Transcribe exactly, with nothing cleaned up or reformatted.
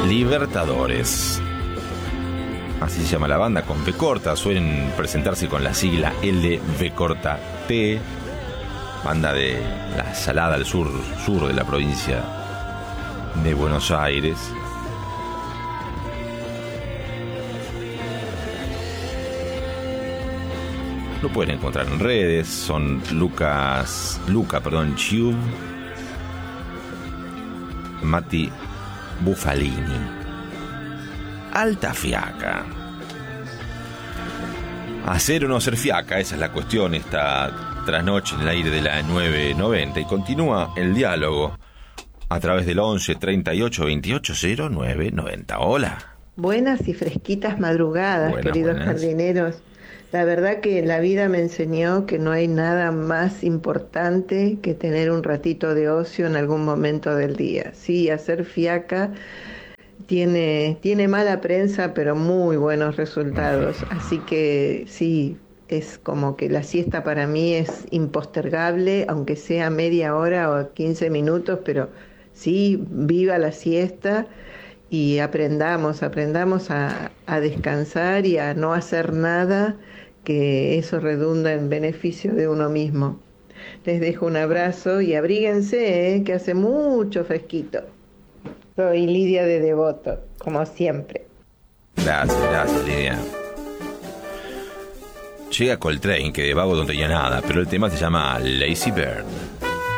Libertadores. Así se llama la banda, con V corta. Suelen presentarse con la sigla L V corta T. Banda de La Salada, al sur, sur de la provincia de Buenos Aires. Lo pueden encontrar en redes. Son Lucas, Luca, perdón, Chiub, Mati Buffalini. Alta fiaca. Hacer o no ser fiaca, esa es la cuestión esta trasnoche en el aire de la nueve noventa. Y continúa el diálogo a través del once treinta y ocho veintiocho cero nueve noventa. Hola. Buenas y fresquitas madrugadas, buenas, queridos buenas. jardineros. La verdad que la vida me enseñó que no hay nada más importante que tener un ratito de ocio en algún momento del día. Sí, hacer fiaca tiene, tiene mala prensa, pero muy buenos resultados. Así que sí, es como que la siesta para mí es impostergable, aunque sea media hora o quince minutos, pero sí, viva la siesta. Y aprendamos, aprendamos a, a descansar y a no hacer nada, que eso redunda en beneficio de uno mismo. Les dejo un abrazo y abríguense, ¿eh? Que hace mucho fresquito. Soy Lidia de Devoto, como siempre. Gracias, gracias, Lidia. Llega Coltrane, que de vago no tenía nada, pero el tema se llama Lazy Bird.